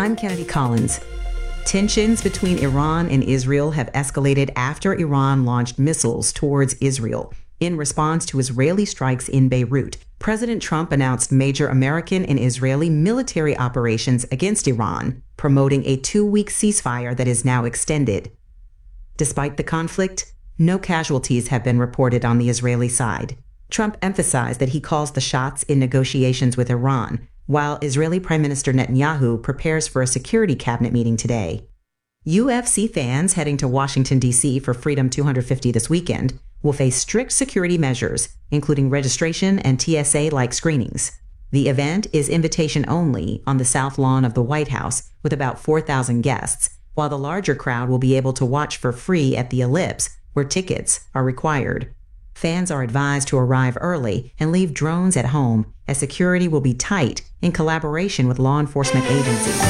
I'm Kennedy Collins. Tensions between Iran and Israel have escalated after Iran launched missiles towards Israel in response to Israeli strikes in Beirut. President Trump announced major American and Israeli military operations against Iran, promoting a 2-week ceasefire that is now extended. Despite the conflict, no casualties have been reported on the Israeli side. Trump emphasized that he calls the shots in negotiations with Iran, while Israeli Prime Minister Netanyahu prepares for a security cabinet meeting today. UFC fans heading to Washington, D.C. for Freedom 250 this weekend will face strict security measures, including registration and TSA-like screenings. The event is invitation only on the south lawn of the White House with about 4,000 guests, while the larger crowd will be able to watch for free at the Ellipse, where tickets are required. Fans are advised to arrive early and leave drones at home, as security will be tight in collaboration with law enforcement agencies.